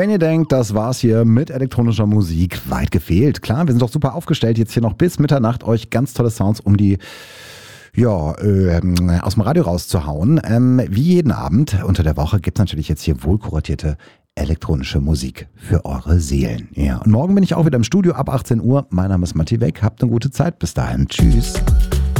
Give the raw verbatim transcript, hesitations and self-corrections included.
Wenn ihr denkt, das war's hier mit elektronischer Musik, weit gefehlt. Klar, wir sind doch super aufgestellt, jetzt hier noch bis Mitternacht euch ganz tolle Sounds um die ja, äh, aus dem Radio rauszuhauen. Ähm, wie jeden Abend unter der Woche gibt's natürlich jetzt hier wohlkuratierte elektronische Musik für eure Seelen. Ja, und morgen bin ich auch wieder im Studio ab achtzehn Uhr. Mein Name ist Matti Weck. Habt eine gute Zeit. Bis dahin. Tschüss.